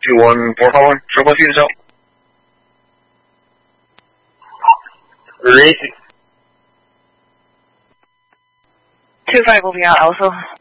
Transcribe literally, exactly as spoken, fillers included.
Two one four five one. Triple two yourself. Three. Two five will be out also.